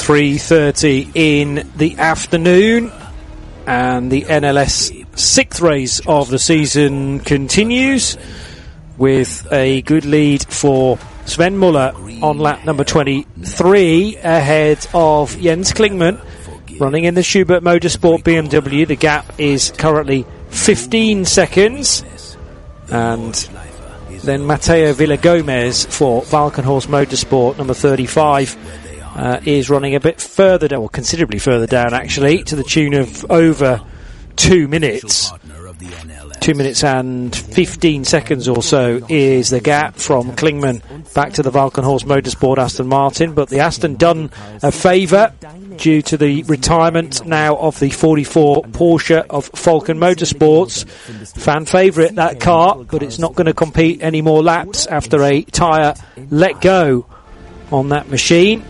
3:30 in the afternoon, and the NLS 6th race of the season continues with a good lead for Sven Muller on lap number 23 ahead of Jens Klingmann running in the Schubert Motorsport BMW. The gap is currently 15 seconds, and then Matteo Villagomez for Valkenhorst Motorsport number 35 is running a bit further down, or considerably further down actually, to the tune of over 2 minutes. 2 minutes and 15 seconds or so is the gap from Klingmann back to the Valkenhorst Motorsport Aston Martin, but the Aston done a favour due to the retirement now of the 44 Porsche of Falken Motorsports. Fan favourite, that car, but it's not going to compete any more laps after a tyre let go on that machine.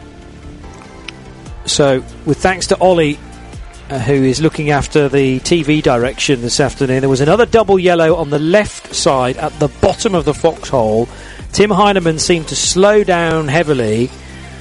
So, with thanks to Ollie, who is looking after the TV direction this afternoon, there was another double yellow on the left side at the bottom of the foxhole. Tim Heinemann seemed to slow down heavily.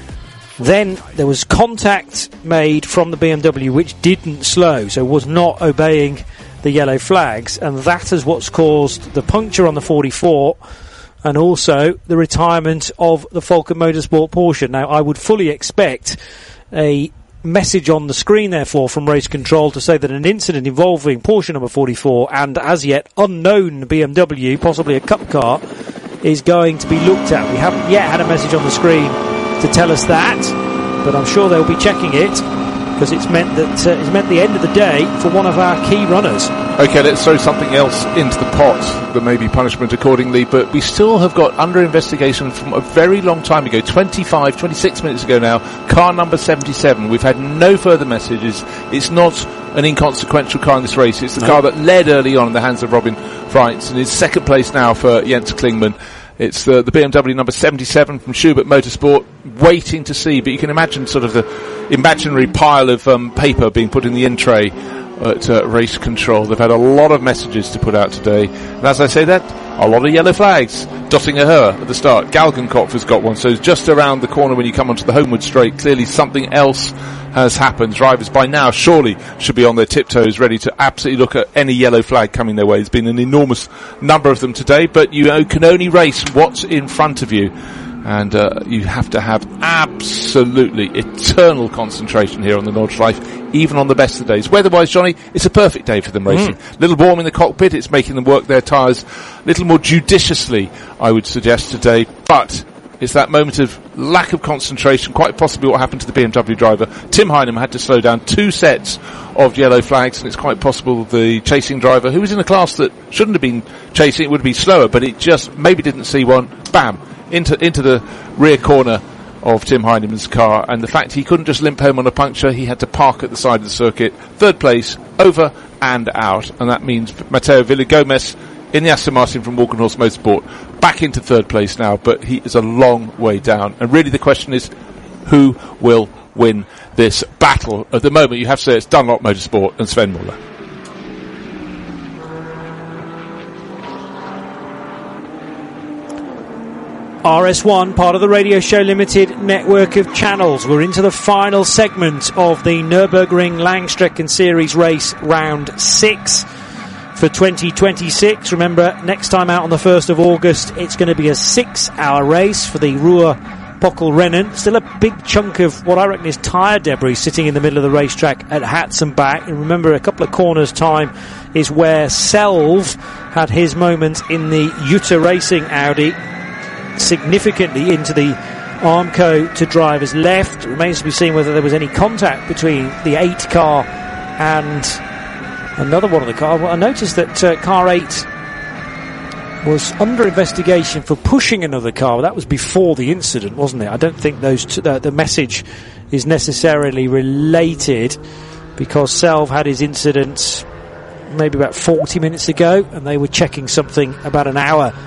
Then there was contact made from the BMW which didn't slow, so was not obeying the yellow flags, and that is what's caused the puncture on the 44 and also the retirement of the Falken Motorsport Porsche. Now, I would fully expect a message on the screen, therefore, from race control to say that an incident involving Porsche number 44 and as yet unknown BMW, possibly a cup car, is going to be looked at. We haven't yet had a message on the screen to tell us that, but I'm sure they'll be checking it, because it's meant the end of the day for one of our key runners. Okay, let's throw something else into the pot that may be punishment accordingly, but we still have got under investigation from a very long time ago, 26 minutes ago now, car number 77. We've had no further messages. It's not an inconsequential car in this race. It's the car that led early on in the hands of Robin Freitz, and is second place now for Jens Klingmann. It's the BMW number 77 from Schubert Motorsport, waiting to see, but you can imagine sort of the imaginary pile of paper being put in the in tray at race control. They've had a lot of messages to put out today, and as I say that, a lot of yellow flags dotting a her at the start. Galgenkopf has got one, so it's just around the corner when you come onto the homeward straight. Clearly something else has happened. Drivers by now surely should be on their tiptoes, ready to absolutely look at any yellow flag coming their way. There's been an enormous number of them today, but you can only race what's in front of you, and you have to have absolutely eternal concentration here on the Nordschleife, even on the best of the days. Weather-wise, Johnny, it's a perfect day for them racing. Little warm in the cockpit, it's making them work their tyres a little more judiciously, I would suggest, today, but it's that moment of lack of concentration, quite possibly what happened to the BMW driver. Tim Heinemann had to slow down 2 sets of yellow flags, and it's quite possible the chasing driver, who was in a class that shouldn't have been chasing, it would be slower, but it just maybe didn't see one, bam, into the rear corner of Tim Heinemann's car, and the fact he couldn't just limp home on a puncture, he had to park at the side of the circuit. Third place, over and out, and that means Matteo Villagomez in the Aston Martin from Valkenhorst Motorsport back into third place now, but he is a long way down, and really the question is, who will win this battle? At the moment you have to say it's Dunlop Motorsport and Sven Muller. RS1, part of the Radio Show Limited network of channels. We're into the final segment of the Nürburgring Langstrecken Series race, round 6 for 2026. Remember, next time out on the 1st of August, it's going to be a 6-hour race for the Ruhr Pockelrennen. Still a big chunk of what I reckon is tyre debris sitting in the middle of the racetrack at Hatzenbach. And remember, a couple of corners' time is where Selv had his moment in the Jutta Racing Audi, significantly into the Armco to driver's left. It remains to be seen whether there was any contact between the 8 car and another one of the cars. Well, I noticed that car 8 was under investigation for pushing another car. That was before the incident, wasn't it? I don't think those the message is necessarily related, because Selv had his incident maybe about 40 minutes ago, and they were checking something about an hour